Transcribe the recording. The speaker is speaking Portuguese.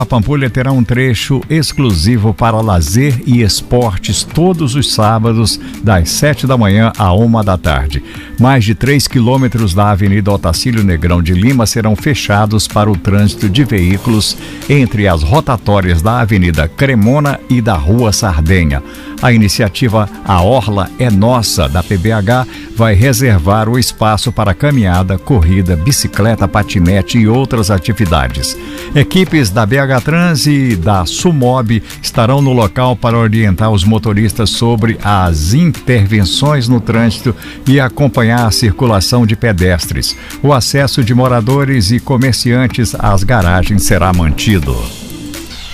A Pampulha terá um trecho exclusivo para lazer e esportes todos os sábados, das 7 da manhã à 1 da tarde. Mais de 3 quilômetros da Avenida Otacílio Negrão de Lima serão fechados para o trânsito de veículos entre as rotatórias da Avenida Cremona e da Rua Sardenha. A iniciativa A Orla é Nossa, da PBH, vai reservar o espaço para caminhada, corrida, bicicleta, patinete e outras atividades. Equipes da BH Trans e da Sumob estarão no local para orientar os motoristas sobre as intervenções no trânsito e acompanhar a circulação de pedestres. O acesso de moradores e comerciantes às garagens será mantido.